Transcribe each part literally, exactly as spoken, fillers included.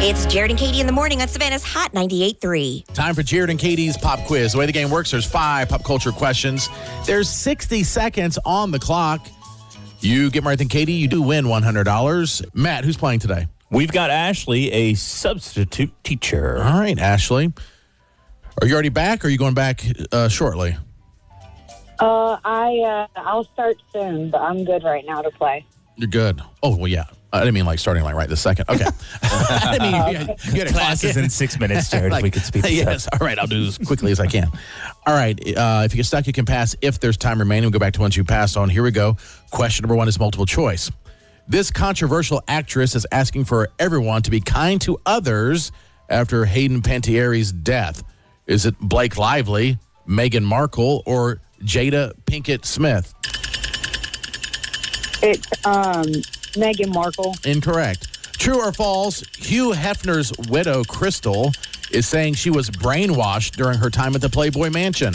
It's Jared and Katie in the morning on Savannah's Hot ninety-eight point three. Time for Jared and Katie's Pop Quiz. The way the game works, there's five pop culture questions. There's sixty seconds on the clock. You get more than Katie, you do win one hundred dollars. Matt, who's playing today? We've got Ashley, a substitute teacher. All right, Ashley. Are you already back, or are you going back uh, shortly? Uh, I, uh, I'll start soon, but I'm good right now to play. You're good. Oh, well, yeah. I didn't mean like starting like right this second. Okay. I didn't mean you had, you had a Classes in six minutes, Jared, like, if we could speed this yes. up. All right, I'll do this as quickly as I can. All right. Uh, if you get stuck, you can pass. If there's time remaining, we'll go back to ones you passed on. Here we go. Question number one is multiple choice. This controversial actress is asking for everyone to be kind to others after Hayden Panettiere's death. Is it Blake Lively, Meghan Markle, or Jada Pinkett Smith? It's um, Meghan Markle. Incorrect. True or false, Hugh Hefner's widow, Crystal, is saying she was brainwashed during her time at the Playboy Mansion.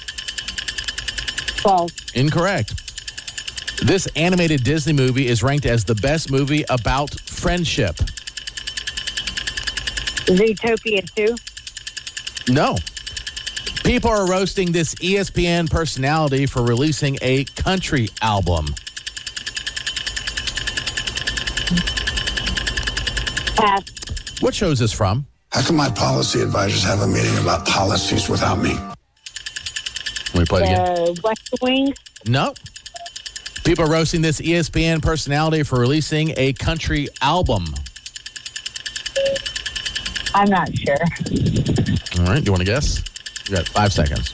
False. Incorrect. This animated Disney movie is ranked as the best movie about friendship. Zootopia two. No. People are roasting this E S P N personality for releasing a country album. Pass. What show is this from? How can my policy advisors have a meeting about policies without me? Let me play it again. Uh, West Wing. No. People are roasting this E S P N personality for releasing a country album. I'm not sure. All right. Do you want to guess? You got five seconds.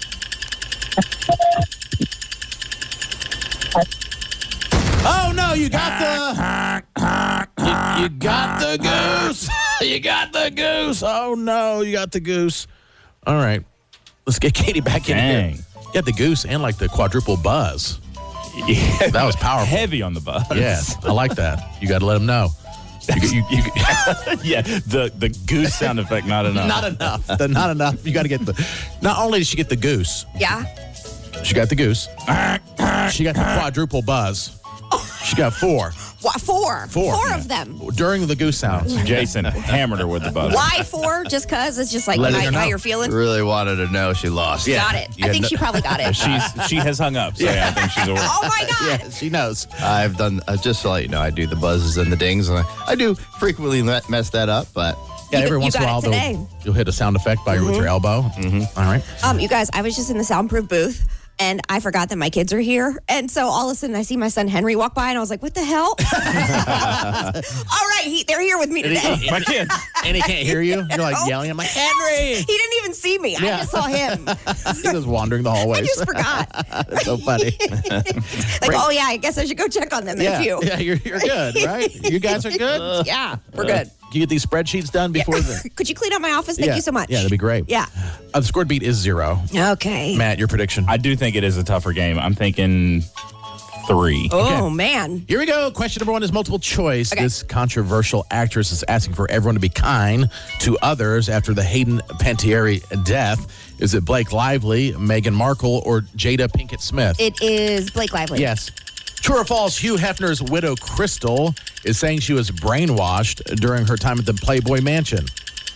Oh, no. You got the... you, you got the goose. You got the goose. Oh, no. You got the goose. All right. Let's get Katie back in Dang. here. You got the goose and like the quadruple buzz. Yeah, That was powerful. Heavy on the buzz. Yes, I like that. You got to let them know. You, you, you, yeah, the, the goose sound effect, not enough. not enough. The, not enough. You got to get the... Not only did she get the goose, Yeah. she got the goose. She got the quadruple buzz. She got four. What, four? Four. Four Yeah. of them. During the goose sounds. Jason hammered her with the buzz. Why four? Just because it's just like Letting how, her know. how you're feeling? Really wanted to know she lost. Yeah. Got it. You I had think no- she probably got it. She's She has hung up, so yeah, I think she's aware. Oh, my God. Yeah, she knows. I've done, uh, just to let you know, I do the buzzes and the dings, and I, I do frequently me- mess that up, but Yeah, You- every you once in a got while, it they'll- today. you'll hit a sound effect by your, with your elbow. Mm-hmm. All right. Um, you guys, I was just in the soundproof booth. And I forgot that my kids are here. And so all of a sudden I see my son Henry walk by and I was like, what the hell? All right, he, they're here with me today. My kids. And he can't hear you. You're like No. yelling. I'm like, Henry! He didn't even see me. I Yeah. just saw him. He was wandering the I hallways. just forgot. That's so funny. Like, oh yeah, I guess I should go check on them in yeah, a few. yeah, you're, you're good, right? You guys are good? Yeah, we're good. You get these spreadsheets done before the... Could you clean up my office? Thank yeah. you so much. Yeah, that'd be great. Yeah. Uh, the scored beat is zero. Okay. Matt, your prediction? I do think it is a tougher game. I'm thinking three. Oh, man. Here we go. Question number one is multiple choice. Okay. This controversial actress is asking for everyone to be kind to others after the Hayden Panettiere death. Is it Blake Lively, Meghan Markle, or Jada Pinkett Smith? It is Blake Lively. Yes. True or false, Hugh Hefner's widow, Crystal, is saying she was brainwashed during her time at the Playboy Mansion.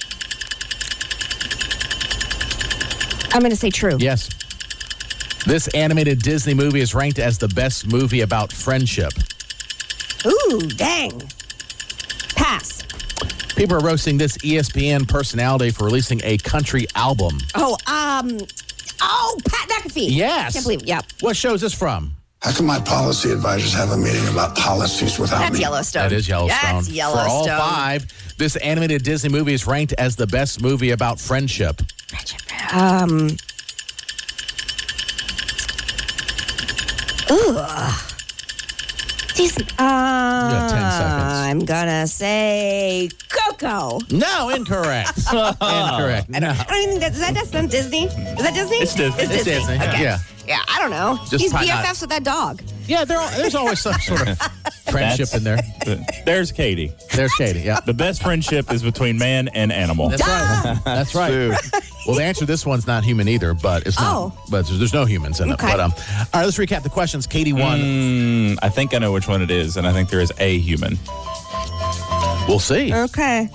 I'm going to say true. Yes. This animated Disney movie is ranked as the best movie about friendship. Ooh, dang. Pass. People are roasting this E S P N personality for releasing a country album. Oh, um, oh, Pat McAfee. Yes. Can't believe it. Yep. What show is this from? How can my policy advisors have a meeting about policies without That's me? Yellowstone. That is Yellowstone. That's Yellowstone. For all five, this animated Disney movie is ranked as the best movie about friendship. Um. Ugh. Decent. Uh, got ten seconds. I'm gonna say Coco. No, incorrect. Incorrect. No. I don't even think that, is that that's not Disney? Is that Disney? It's Disney. It's It's Disney. Disney, Okay. yeah. Yeah, I don't know. Just He's probably B F not- Fs with that dog. Yeah, there are, there's always some sort of friendship in there. There's Katie. There's Katie, yeah. The best friendship is between man and animal. That's right. That's right. Well, the answer to this one's not human either, but it's not. Oh. But there's no humans in it. Okay. But um, all right, let's recap the questions. Katie won. Mm, I think I know which one it is, and I think there is a human. We'll see. Okay.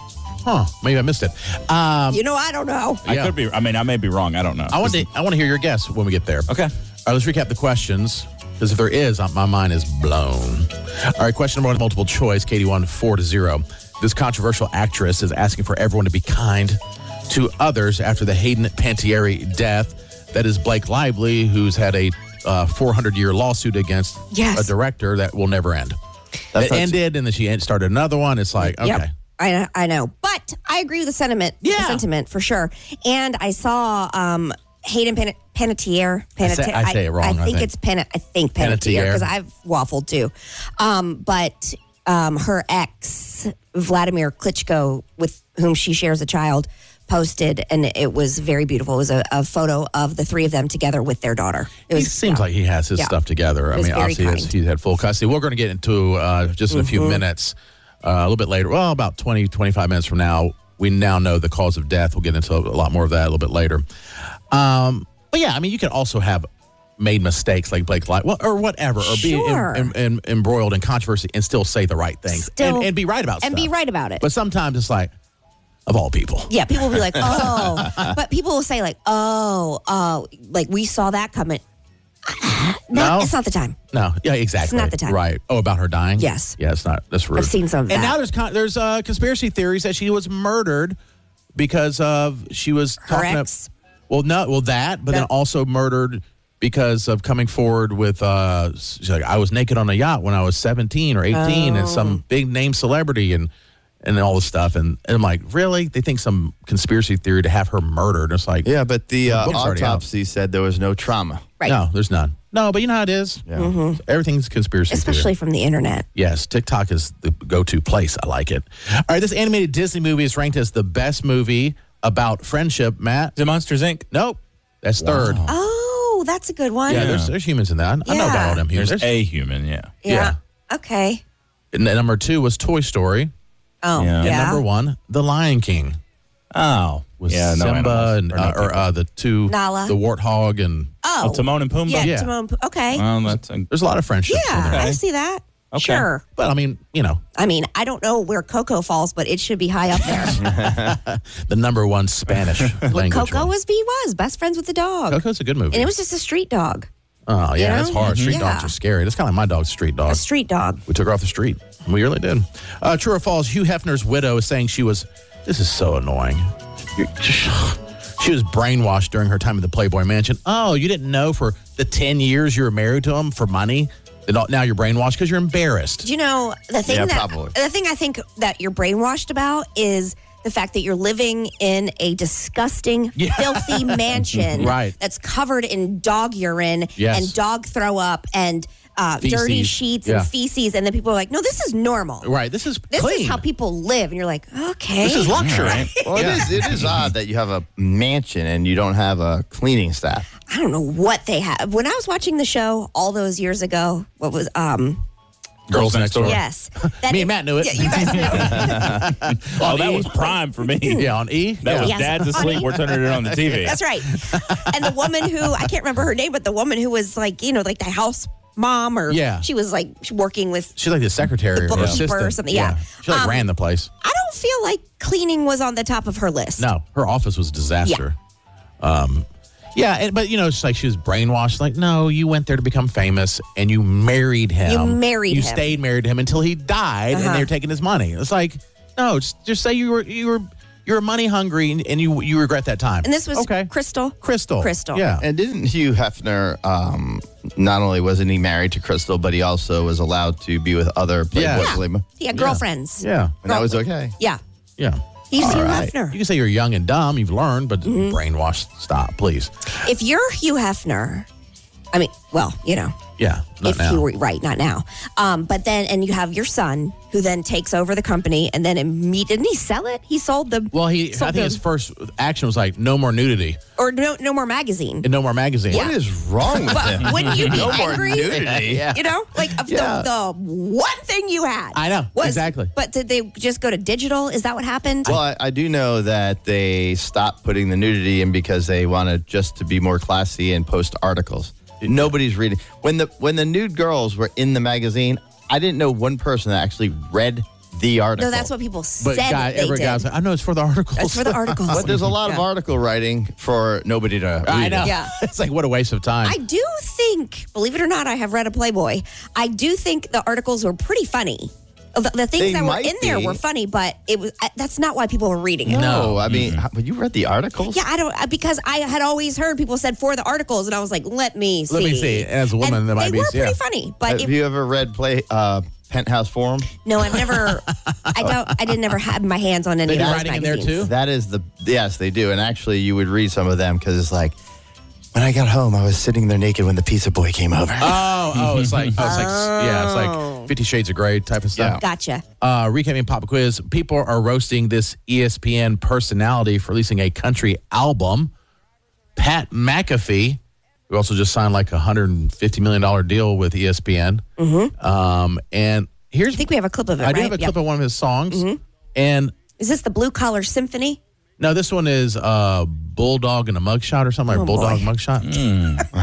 Huh? Maybe I missed it. Um, You know, I don't know. I Yeah. could be. I mean, I may be wrong. I don't know. I want to. I want to hear your guess when we get there. Okay. All right, let's recap the questions, because if there is, uh, my mind is blown. All right, question number one, multiple choice. Katie won four to zero. This controversial actress is asking for everyone to be kind to others after the Hayden Panettiere death. That is Blake Lively, who's had a uh, four hundred year lawsuit against Yes. a director that will never end. That's it not- ended, and then she started another one. It's like, okay. Yep. I, I know. But I agree with the sentiment. Yeah. The sentiment for sure. And I saw um, Hayden Pan- Panettiere. I say- I say it wrong, I, I think, think. it's Pan- I think Panettiere Panettiere. because I've waffled too. Um, but um, her ex, Vladimir Klitschko, with whom she shares a child, posted, and it was very beautiful. It was a, a photo of the three of them together with their daughter. It He was, seems yeah. like he has his Yeah. stuff together. I was mean, very obviously, he's, kind. he's had full custody. We're going to get into uh, just in a few Mm-hmm. minutes, uh, a little bit later. Well, about twenty, twenty-five minutes from now, we now know the cause of death. We'll get into a lot more of that a little bit later. Um, but yeah, I mean, you can also have made mistakes like Blake Lively, well, or whatever, or Sure. be em, em, em, embroiled in controversy and still say the right things Still- and, and be right about and stuff. be right about it. But sometimes it's like, of all people. Yeah, people will be like, oh, but people will say like, oh, oh, like we saw that coming. No, No. it's not the time. No, yeah, exactly. not the time. Right. Oh, about her dying? Yes. Yeah, it's not. That's rude. I've seen some of And that. now there's con- there's uh, conspiracy theories that she was murdered because of she was Her talking ex? Up, well, no, well that, but No. then also murdered because of coming forward with uh, she's like, I was naked on a yacht when I was seventeen or eighteen, and Oh. some big name celebrity and. And all this stuff, and, and I'm like, really? They think some conspiracy theory to have her murdered? It's like, Yeah, but the uh, book's already out. autopsy said there was no trauma. Right. no, there's none. No, but you know how it is. Yeah. Everything's conspiracy theory. Especially from the internet. Yes, TikTok is the go-to place. I like it. All right, this animated Disney movie is ranked as the best movie about friendship. Matt? Is it Monsters Incorporated? Nope. That's third. Oh, that's a good one. Yeah, there's, there's humans in that. I know Yeah. about all them humans. There's There's- a human, yeah. Yeah. Okay. and then number two was Toy Story. Oh, Yeah. yeah. And number one, The Lion King. Oh. With yeah, no Simba animals. and Or no uh, or people. uh, the two, Nala. the warthog, and Oh, Oh, Timon and Pumbaa? yeah. Yeah. Timon, Pu- okay. Well, that's a, there's a lot of friendships in yeah, there. I see that. Okay. Sure. But I mean, you know, I mean, I don't know where Coco falls, but it should be high up there. the number one Spanish language. Coco one. was he was best friends with the dog, Coco's a good movie. and it was just a street dog, oh yeah, you that's know? hard. Street Yeah. dogs are scary. That's kind of like my dog's street dog. a street dog. We took her off the street. We really did. Uh, true or false, Hugh Hefner's widow is saying she was, this is so annoying. You're- She was brainwashed during her time at the Playboy Mansion. Oh, you didn't know for the ten years you were married to him for money? That all- Now you're brainwashed because you're embarrassed. Do you know the thing Yeah, that probably. the thing I think that you're brainwashed about is the fact that you're living in a disgusting, Yeah. filthy mansion Right. that's covered in dog urine Yes. and dog throw up and uh, Feces. dirty sheets Yeah. and feces, and then people are like, "No, this is normal. Right. This is This clean. is how people live." And you're like, "Okay, This is luxury. Right. Well, it is. It is odd that you have a mansion and you don't have a cleaning staff. I don't know what they have." When I was watching the show all those years ago, what was um Girls Next Door. yes, that Me and Matt knew it. Yeah, you guys knew. Oh, that was prime for me. Yeah, on E. That was Yes. Dad's asleep. We're turning it on the T V. That's right. And the woman who I can't remember her name, but the woman who was like, you know, like the house mom, or Yeah. she was like working with. She's like the secretary The or bookkeeper assistant. or something, yeah. She like Um, ran the place. I don't feel like cleaning was on the top of her list. No, her office was a disaster. Um, yeah, and, but you know, it's like she was brainwashed. Like, no, you went there to become famous, and you married him. You married You him. stayed married to him until he died, and Uh-huh. they're taking his money. It's like, no, just, just say you were you were you were money hungry, and, and you you regret that time. And this was okay, Crystal. Crystal, Crystal. yeah. And didn't Hugh Hefner, um, not only wasn't he married to Crystal, but he also was allowed to be with other Playboy Yeah. Playboy. He had girlfriends. yeah, And that was okay. Yeah. yeah. He's All Hugh right. Hefner. You can say you're young and dumb. You've learned, but Mm-hmm. brainwashed. Stop, please. If you're Hugh Hefner, I mean, well, you know, Yeah, not if now. you were right, not now. Um, but then, and you have your son who then takes over the company, and then immediately didn't he sell it? He sold the well, he. sold I think the- his first action was like, no more nudity or no, no more magazine. and no more magazine. Yeah. What is wrong with him? But wouldn't you be No more angry? nudity. Yeah. You know, like of Yeah. the, the one thing you had. I know, was- exactly. But did they just go to digital? Is that what happened? Well, I, I do know that they stopped putting the nudity in because they wanted just to be more classy and post articles. Nobody's reading. When the when the nude girls were in the magazine, I didn't know one person that actually read the article. No, that's what people But said guy, they every did. guy's like, I know it's for the articles. It's for the articles. But there's a lot of Yeah. article writing for nobody to read. I know. Yeah. It's like, what a waste of time. I do think, believe it or not, I have read a Playboy. I do think the articles were pretty funny. The, the things They that were might in there be. were funny, but it was uh, that's not why people were reading it. No, I mean, how- you read the articles? Yeah, I don't uh, because I had always heard people said for the articles, and I was like, let me see. Let me see. As a woman, And that might they be- were yeah. pretty funny, but Have it, you ever read play uh, Penthouse Forum? no, I've never. I don't. I didn't ever have my hands on any They of do those writing in there, magazines. too? That is the yes, they do. And actually, you would read some of them because it's like, when I got home, I was sitting there naked when the pizza boy came over. Oh, oh, it's like, oh, it's like, yeah, it's like Fifty Shades of Grey type of stuff. Gotcha. Uh, recapping pop quiz, people are roasting this E S P N personality for releasing a country album. Pat McAfee, who also just signed like a hundred fifty million dollar deal with E S P N. Mm-hmm. Um, and here's I think we have a clip of it. I do right? have a Yep. clip of one of his songs, and Is this the Blue Collar Symphony? no, this one is uh, Bulldog and a Mugshot or something, Oh, like Bulldog boy. Mugshot.